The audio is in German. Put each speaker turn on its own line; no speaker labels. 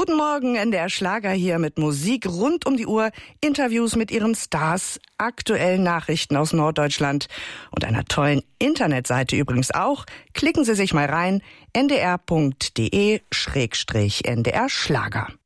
Guten Morgen, NDR Schlager hier mit Musik rund um die Uhr, Interviews mit ihren Stars, aktuellen Nachrichten aus Norddeutschland und einer tollen Internetseite übrigens auch. Klicken Sie sich mal rein, ndr.de/ndr Schlager.